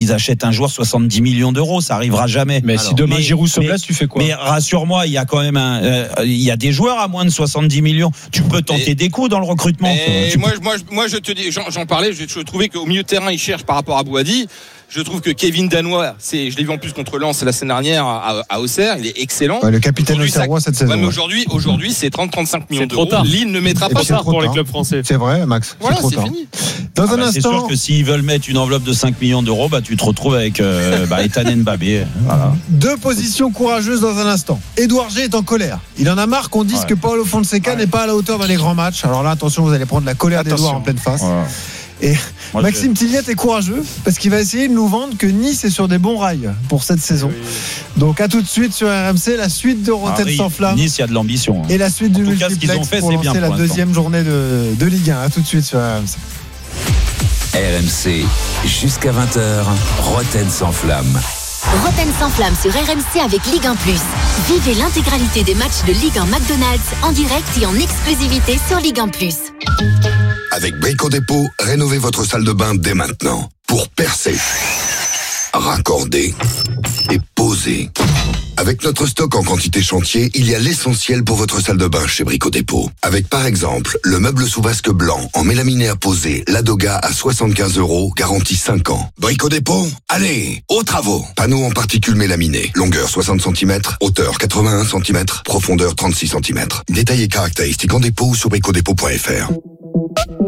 qu'ils achètent un joueur 70 millions d'euros. Ça arrivera jamais. Mais si demain Giroud se blesse, tu fais quoi? Mais rassure-moi, il y a quand même il y a des joueurs à moins de 70 millions. Tu peux tenter des coups dans le recrutement. Moi, je te dis, j'en parlais. Je trouvais qu'au milieu de terrain, il cherche par rapport à Bouhaddi. Je trouve que Kevin Danois, je l'ai vu en plus contre Lens la semaine dernière à Auxerre, il est excellent. Ouais, le capitaine auxerrois cette saison. Ouais, mais aujourd'hui, c'est 30-35 millions d'euros. Lille ne mettra pas ça ça pour les clubs français. C'est vrai, Max. Voilà, c'est trop tard. fini. Dans un instant. C'est sûr que s'ils veulent mettre une enveloppe de 5 millions d'euros, tu te retrouves avec Ethan Mbappé. Voilà. Deux positions courageuses dans un instant. Édouard G est en colère. Il en a marre qu'on dise que Paulo Fonseca n'est pas à la hauteur dans les grands matchs. Alors là, attention, vous allez prendre la colère d'Édouard en pleine face. Voilà. Et Maxime Tilliette est courageux parce qu'il va essayer de nous vendre que Nice est sur des bons rails pour cette saison. Oui. Donc à tout de suite sur RMC, la suite de Rotten sans flamme. Nice, il y a de l'ambition. Et la suite du multiplex pour lancer la deuxième journée de Ligue 1. À tout de suite sur RMC. RMC, jusqu'à 20h, Rotten sans flamme. Rotten sans flamme sur RMC avec Ligue 1+. Vivez l'intégralité des matchs de Ligue 1 McDonald's en direct et en exclusivité sur Ligue 1+. Avec Brico Dépôt, rénovez votre salle de bain dès maintenant. Pour percer, raccorder et poser. Avec notre stock en quantité chantier, il y a l'essentiel pour votre salle de bain chez Brico Dépôt. Avec par exemple, le meuble sous vasque blanc en mélaminé à poser, Ladoga à 75 €, garantie 5 ans. Brico Dépôt, allez, aux travaux. Panneau en particules mélaminées, longueur 60 cm, hauteur 81 cm, profondeur 36 cm. Détails et caractéristiques en dépôt ou sur bricodépôt.fr.